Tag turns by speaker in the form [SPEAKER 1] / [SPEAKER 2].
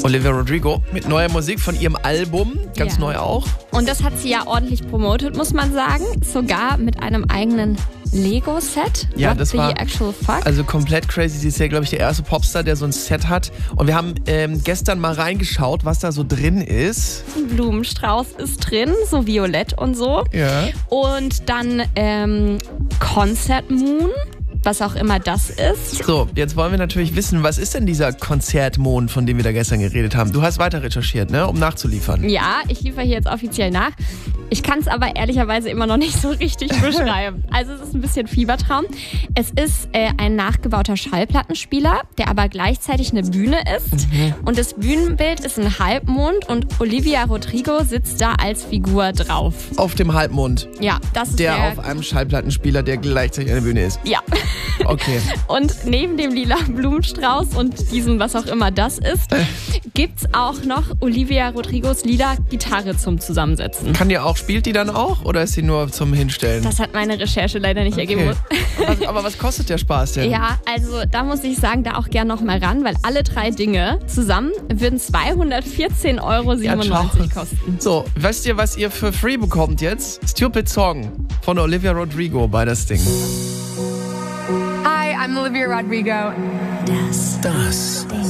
[SPEAKER 1] Olivia Rodrigo mit neuer Musik von ihrem Album, ganz neu auch.
[SPEAKER 2] Und das hat sie ja ordentlich promotet, muss man sagen. Sogar mit einem eigenen Lego-Set.
[SPEAKER 1] Ja,
[SPEAKER 2] What
[SPEAKER 1] das
[SPEAKER 2] the
[SPEAKER 1] war
[SPEAKER 2] actual fuck?
[SPEAKER 1] also komplett crazy. Sie ist ja, glaube ich, der erste Popstar, der so ein Set hat. Und wir haben gestern mal reingeschaut, was da so drin ist.
[SPEAKER 2] Ein Blumenstrauß ist drin, so violett und so.
[SPEAKER 1] Ja.
[SPEAKER 2] Und dann Concert Moon, was auch immer das ist.
[SPEAKER 1] So, jetzt wollen wir natürlich wissen, was ist denn dieser Konzertmond, von dem wir da gestern geredet haben? Du hast weiter recherchiert, ne, um nachzuliefern.
[SPEAKER 2] Ja, ich liefere hier jetzt offiziell nach. Ich kann es aber ehrlicherweise immer noch nicht so richtig beschreiben. Also es ist ein bisschen Fiebertraum. Es ist ein nachgebauter Schallplattenspieler, der aber gleichzeitig eine Bühne ist. Und das Bühnenbild ist ein Halbmond und Olivia Rodrigo sitzt da als Figur drauf.
[SPEAKER 1] Auf dem Halbmond,
[SPEAKER 2] Ja, das ist
[SPEAKER 1] der auf einem Schallplattenspieler, der gleichzeitig eine Bühne ist.
[SPEAKER 2] Ja.
[SPEAKER 1] Okay.
[SPEAKER 2] Und neben dem lila Blumenstrauß und diesem, was auch immer das ist, gibt's auch noch Olivia Rodrigos lila Gitarre zum Zusammensetzen.
[SPEAKER 1] Spielt die dann auch oder ist sie nur zum Hinstellen?
[SPEAKER 2] Das hat meine Recherche leider nicht ergeben.
[SPEAKER 1] Aber was kostet der Spaß denn?
[SPEAKER 2] Ja, also da muss ich sagen, da auch gern noch mal ran, weil alle 3 Dinge zusammen würden 214,97 € kosten.
[SPEAKER 1] So, wisst ihr, was ihr für free bekommt jetzt? Stupid Song von Olivia Rodrigo bei das Ding.
[SPEAKER 3] Hi, I'm Olivia Rodrigo.
[SPEAKER 4] Das